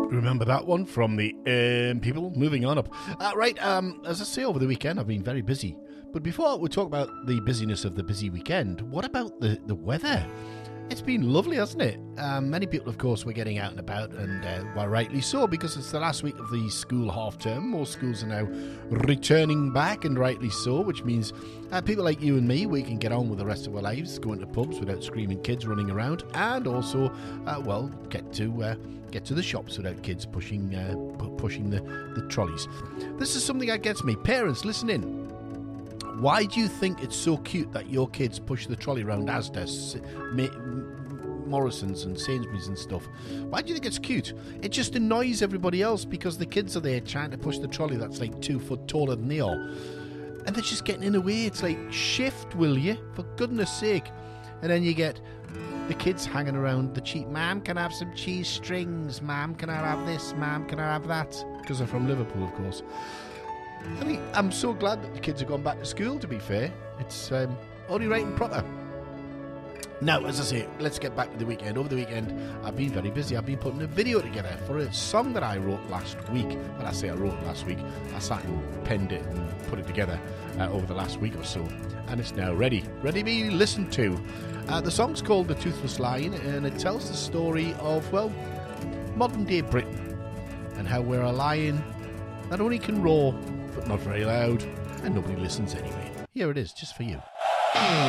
Remember that one from the people? Moving on up. As I say, over the weekend I've been very busy. But before we talk about the busyness of the busy weekend, what about the weather? It's been lovely, hasn't it? Many people, of course, were getting out and about, and well, rightly so, because it's the last week of the school half term. Most schools are now returning back, and rightly so, which means people like you and me, we can get on with the rest of our lives, going to pubs without screaming kids running around, and also, get to the shops without kids pushing the trolleys. This is something that gets me. Parents, listen in. Why do you think it's so cute that your kids push the trolley around Asda, Morrison's and Sainsbury's and stuff? Why do you think it's cute? It just annoys everybody else because the kids are there trying to push the trolley that's like 2 foot taller than they are. And they're just getting in the way. It's like, shift, will you? For goodness sake. And then you get the kids hanging around the cheap. Ma'am, can I have some cheese strings? Ma'am, can I have this? Ma'am, can I have that? Because they're from Liverpool, of course. I mean, I'm so glad that the kids have gone back to school, to be fair. It's only right and proper. Now, as I say, let's get back to the weekend. Over the weekend, I've been very busy. I've been putting a video together for a song that I wrote last week. When I say I wrote last week, I sat and penned it and put it together over the last week or so. And it's now ready to be listened to. The song's called The Toothless Lion, and it tells the story of, well, modern-day Britain and how we're a lion that only can roar, but not very loud, and nobody listens anyway. Here it is, just for you.